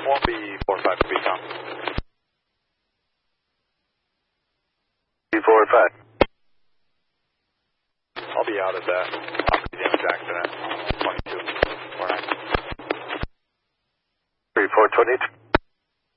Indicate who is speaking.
Speaker 1: 1B45 to be Tom.
Speaker 2: B45.
Speaker 1: I'll be out at that property damage accident, 2249.
Speaker 2: 3422.